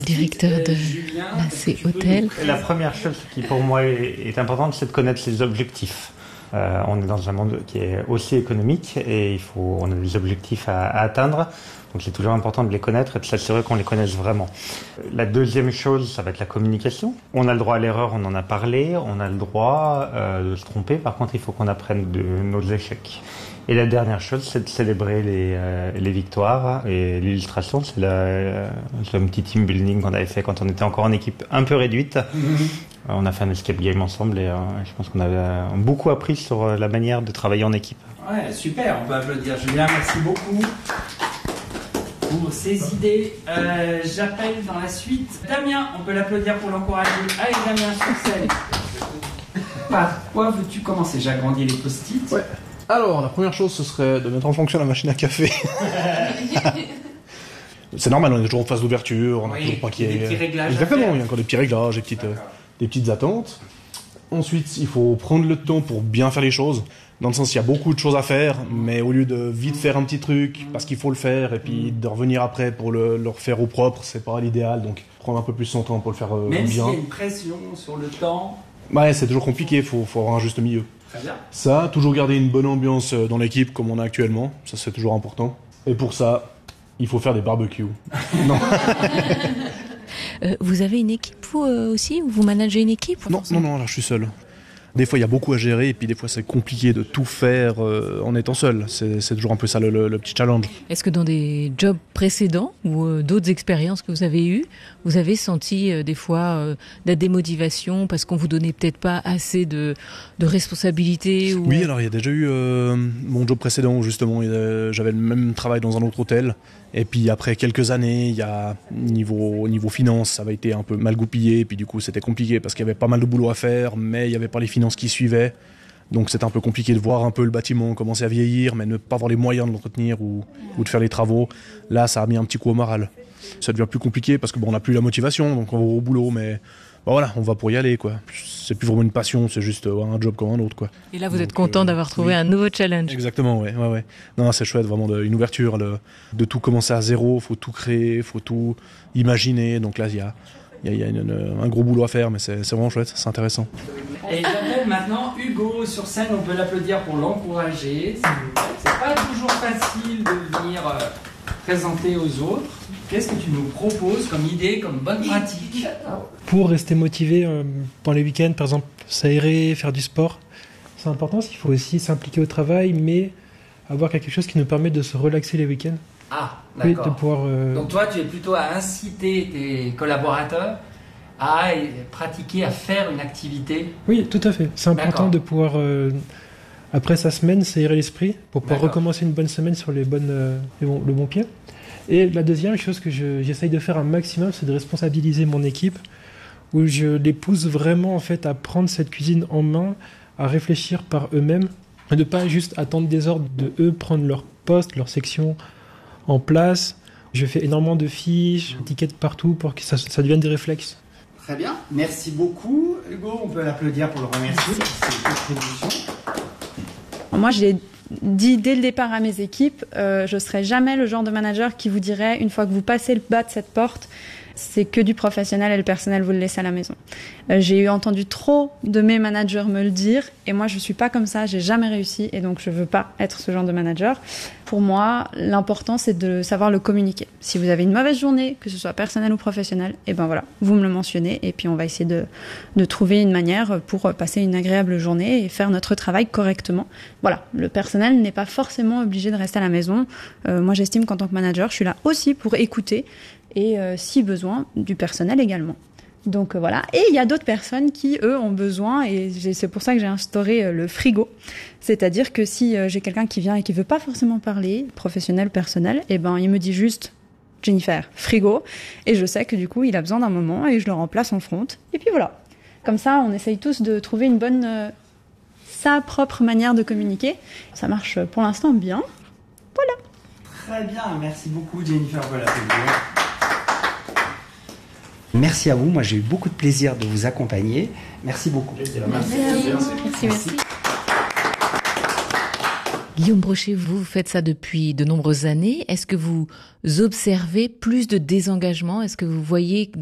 Directeur de l'AC Hôtel. La première chose qui pour moi est importante, c'est de connaître ses objectifs. On est dans un monde qui est aussi économique et on a des objectifs à atteindre. Donc c'est toujours important de les connaître et de s'assurer qu'on les connaisse vraiment. La deuxième chose, ça va être la communication. On a le droit à l'erreur, on en a parlé, on a le droit de se tromper. Par contre, il faut qu'on apprenne de nos échecs. Et la dernière chose, c'est de célébrer les victoires. Et l'illustration, c'est un petit team building qu'on avait fait quand on était encore en équipe un peu réduite. On a fait un escape game ensemble et je pense qu'on avait beaucoup appris sur la manière de travailler en équipe. Ouais, super, on peut applaudir Julien, merci beaucoup pour ces idées. J'appelle dans la suite Damien, on peut l'applaudir pour l'encourager. Allez Damien, sur scène. Par quoi veux-tu commencer? J'ai agrandi les post-it. Ouais. Alors, la première chose, ce serait de mettre en fonction la machine à café. C'est normal, on est toujours en phase d'ouverture, on a toujours pas qu'il y ait... des petits réglages. Exactement, il y a encore des petits réglages, des petites attentes. Ensuite, il faut prendre le temps pour bien faire les choses. Dans le sens, il y a beaucoup de choses à faire, mais au lieu de vite faire un petit truc, parce qu'il faut le faire, et puis de revenir après pour le refaire au propre, c'est pas l'idéal. Donc, prendre un peu plus son temps pour le faire bien. Même s'il y a une pression sur le temps. Ouais, c'est toujours compliqué, faut avoir un juste milieu. Très bien. Ça, toujours garder une bonne ambiance dans l'équipe comme on a actuellement, ça c'est toujours important. Et pour ça, il faut faire des barbecues. Non. Vous avez une équipe vous aussi? Vous managez une équipe? Non, là je suis seul. Des fois il y a beaucoup à gérer et puis des fois c'est compliqué de tout faire en étant seul. C'est toujours un peu ça le petit challenge. Est-ce que dans des jobs précédents ou d'autres expériences que vous avez eues, vous avez senti des fois de la démotivation parce qu'on vous donnait peut-être pas assez de responsabilités ou... Oui, alors il y a déjà eu mon job précédent où justement j'avais le même travail dans un autre hôtel. Et puis après quelques années, il y a niveau finance, ça avait été un peu mal goupillé. Et puis du coup, c'était compliqué parce qu'il y avait pas mal de boulot à faire, mais il n'y avait pas les finances qui suivaient. Donc c'était un peu compliqué de voir un peu le bâtiment commencer à vieillir, mais ne pas avoir les moyens de l'entretenir ou de faire les travaux. Là, ça a mis un petit coup au moral. Ça devient plus compliqué parce que on n'a plus la motivation, donc on va au boulot, mais voilà, on va pour y aller, quoi. C'est plus vraiment une passion, c'est juste un job comme un autre, quoi. Et là, vous êtes content d'avoir trouvé un nouveau challenge. Exactement, ouais. Non, c'est chouette, vraiment, une ouverture, de tout commencer à zéro, faut tout créer, faut tout imaginer. Donc là, il y a un gros boulot à faire, mais c'est vraiment chouette, c'est intéressant. Et j'appelle maintenant Hugo sur scène, on peut l'applaudir pour l'encourager. C'est pas toujours facile de venir présenter aux autres. Qu'est-ce que tu nous proposes comme idée, comme bonne pratique? Pour rester motivé pendant les week-ends, par exemple, s'aérer, faire du sport, c'est important parce qu'il faut aussi s'impliquer au travail, mais avoir quelque chose qui nous permet de se relaxer les week-ends. Ah, Oui, d'accord. de pouvoir, Donc toi, tu es plutôt à inciter tes collaborateurs à pratiquer, à faire une activité. Oui, tout à fait. C'est important de pouvoir, après sa semaine, s'aérer l'esprit pour pouvoir recommencer une bonne semaine sur le bon pied. Et la deuxième chose que j'essaye de faire un maximum, c'est de responsabiliser mon équipe, où je les pousse vraiment en fait à prendre cette cuisine en main, à réfléchir par eux-mêmes, et de ne pas juste attendre des ordres de eux, prendre leur poste, leur section en place. Je fais énormément de fiches, d'étiquettes partout pour que ça devienne des réflexes. Très bien, merci beaucoup Hugo, on peut l'applaudir pour le remercier pour ses contributions. Moi, j'ai dit dès le départ à mes équipes, je ne serai jamais le genre de manager qui vous dirait, une fois que vous passez le bas de cette porte, c'est que du professionnel et le personnel, vous le laissez à la maison. J'ai entendu trop de mes managers me le dire et moi, je ne suis pas comme ça, j'ai jamais réussi et donc je ne veux pas être ce genre de manager. Pour moi, l'important, c'est de savoir le communiquer. Si vous avez une mauvaise journée, que ce soit personnelle ou professionnelle, et ben voilà, vous me le mentionnez et puis on va essayer de trouver une manière pour passer une agréable journée et faire notre travail correctement. Voilà, le personnel n'est pas forcément obligé de rester à la maison. Moi, j'estime qu'en tant que manager, je suis là aussi pour écouter et si besoin, du personnel également. Donc voilà, et il y a d'autres personnes qui, eux, ont besoin, et c'est pour ça que j'ai instauré le frigo. C'est-à-dire que si j'ai quelqu'un qui vient et qui veut pas forcément parler, professionnel, personnel, et ben il me dit juste « Jennifer, frigo », et je sais que du coup, il a besoin d'un moment, et je le remplace en front, et puis voilà. Comme ça, on essaye tous de trouver une bonne, sa propre manière de communiquer. Ça marche pour l'instant bien. Voilà. Très bien, merci beaucoup Jennifer, voilà. Merci à vous, moi j'ai eu beaucoup de plaisir de vous accompagner. Merci beaucoup. Merci. Guillaume Brochet, vous faites ça depuis de nombreuses années. Est-ce que vous observez plus de désengagement? Est-ce que vous voyez